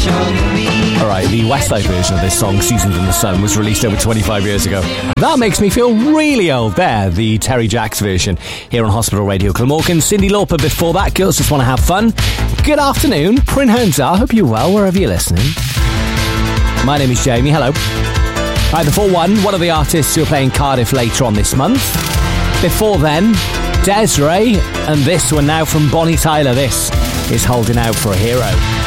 Alright, the Westside version of this song, Seasoned in the Sun, was released over 25 years ago. That makes me feel really old there, the Terry Jacks version, here on Hospital Radio Glamorgan. Cyndi Lauper before that, Girls Just Want to Have Fun. Good afternoon, Bryn Honesdale, I hope you're well, wherever you're listening. My name is Jamie, hello. Right, before one of the artists who are playing Cardiff later on this month. Before then, Des'ree, and this one now from Bonnie Tyler. This is Holding Out for a Hero.